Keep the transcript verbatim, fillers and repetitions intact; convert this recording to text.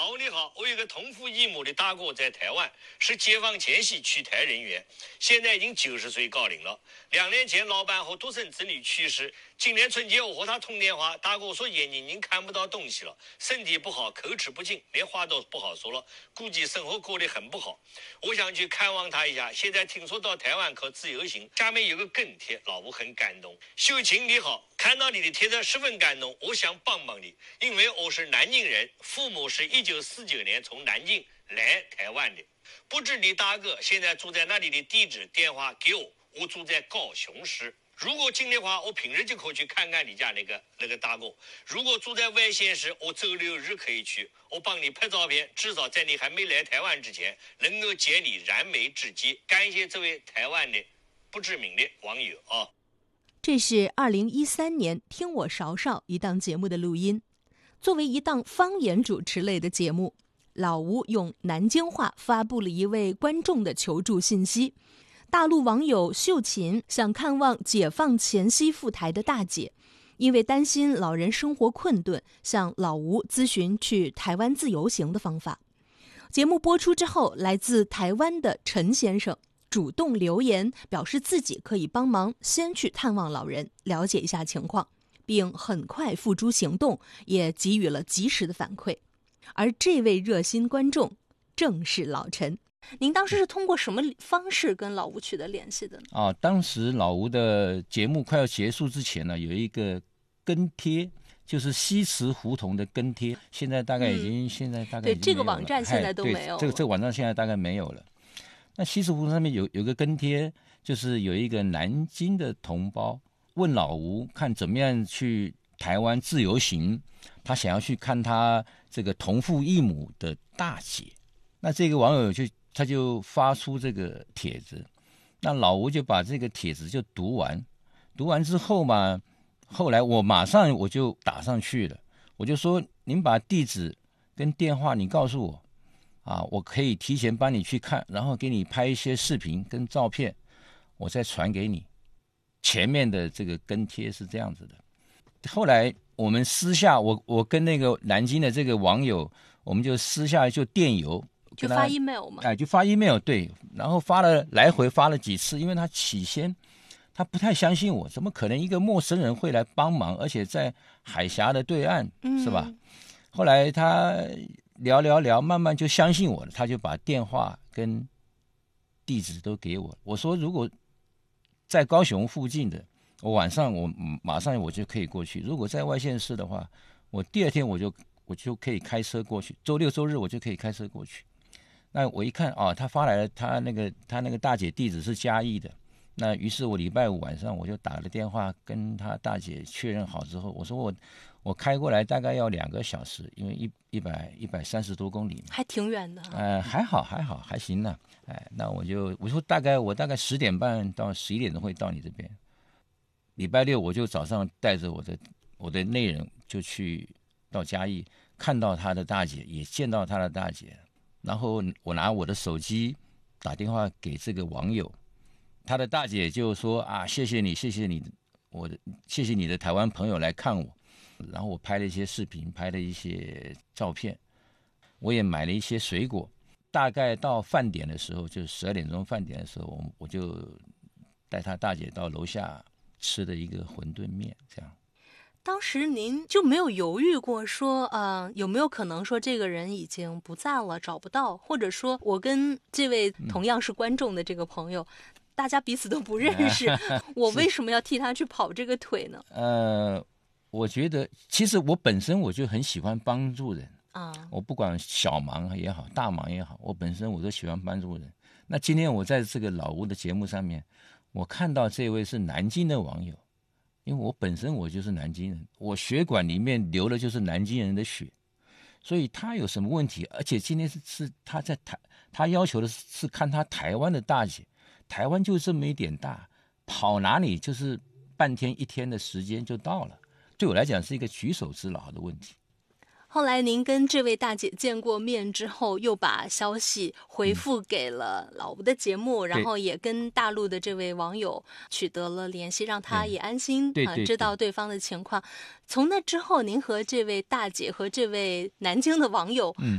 老吴你好，我有个同父异母的大哥在台湾，是解放前夕取台人员，现在已经九十岁高龄了。两年前老伴和独生子女去世，今年春节我和他通电话，大哥说眼睛已经看不到东西了，身体不好，口齿不清，连话都不好说了，估计生活过得很不好。我想去看望他一下，现在听说到台湾可自由行，下面有个跟帖，老吴很感动。秀琴你好，看到你的帖子十分感动，我想帮帮你，因为我是南京人，父母是一九四九年从南京来台湾的，不知你大哥现在住在那里的地址电话给我，我住在高雄市。如果近的话，我平日就可以去看看你家那个那个大哥；如果住在外县市，我周六日可以去，我帮你拍照片，至少在你还没来台湾之前，能够接你燃眉之急。感谢这位台湾的不知名的网友啊！ 这是二零一三年《听我勺勺》一档节目的录音。作为一档方言主持类的节目，老吴用南京话发布了一位观众的求助信息。大陆网友秀琴想看望解放前夕赴台的大姐，因为担心老人生活困顿，向老吴咨询去台湾自由行的方法。节目播出之后，来自台湾的陈先生主动留言，表示自己可以帮忙先去探望老人，了解一下情况，并很快付诸行动，也给予了及时的反馈。而这位热心观众正是老陈。您当时是通过什么方式跟老吴取得联系的呢？ 啊，当时老吴的节目快要结束之前呢，有一个跟贴，就是西祠胡同的跟贴，现在大概已经、嗯、现在大概已经对这个网站现在都没有了， 这个这个网站现在大概没有了。那西祠胡同上面有有个跟贴，就是有一个南京的同胞问老吴看怎么样去台湾自由行，他想要去看他这个同父异母的大姐。那这个网友就他就发出这个帖子，那老吴就把这个帖子就读完，读完之后嘛，后来我马上我就打上去了，我就说您把地址跟电话你告诉我啊，我可以提前帮你去看，然后给你拍一些视频跟照片，我再传给你。前面的这个跟贴是这样子的。后来我们私下，我我跟那个南京的这个网友，我们就私下就电邮。 就发 email 嘛， 哎，就发 email 对，然后发了来回发了几次，因为他起先他不太相信我，怎么可能一个陌生人会来帮忙，而且在海峡的对岸，嗯、是吧？后来他聊聊聊，慢慢就相信我了，他就把电话跟地址都给我。我说如果在高雄附近的，我晚上我马上我就可以过去；如果在外县市的话，我第二天我就我就可以开车过去，周六周日我就可以开车过去。那我一看啊，他发来了他那个他那个大姐地址是嘉义的，那于是我礼拜五晚上我就打了电话跟他大姐确认好之后，我说我我开过来大概要两个小时，因为一一百一百三十多公里嘛， 还挺远的、啊。 呃，还好还好还行呢。哎，那我就我说大概我大概十点半到十一点钟会到你这边。礼拜六我就早上带着我的我的内人就去到嘉义，看到他的大姐，也见到他的大姐。然后我拿我的手机打电话给这个网友，他的大姐就说啊，谢谢你，谢谢你，我的谢谢你的台湾朋友来看我。然后我拍了一些视频，拍了一些照片，我也买了一些水果。大概到饭点的时候，就十二点钟饭点的时候，我我就带他大姐到楼下吃的一个馄饨面，这样。 当时您就没有犹豫过说，呃，有没有可能说这个人已经不在了，找不到，或者说我跟这位同样是观众的这个朋友，嗯、大家彼此都不认识，我为什么要替他去跑这个腿呢？ 呃，我觉得其实我本身我就很喜欢帮助人啊， 我不管小忙也好，大忙也好，我本身我都喜欢帮助人。那今天我在这个老吴的节目上面，我看到这位是南京的网友。因为我本身我就是南京人，我血管里面流的就是南京人的血，所以他有什么问题？而且今天是是他在台，他要求的是是看他台湾的大姐，台湾就这么一点大，跑哪里就是半天一天的时间就到了，对我来讲是一个举手之劳的问题。 后来您跟这位大姐见过面之后，又把消息回复给了老吴的节目、嗯、然后也跟大陆的这位网友取得了联系，让他也安心啊、呃、知道对方的情况。从那之后，您和这位大姐和这位南京的网友，嗯，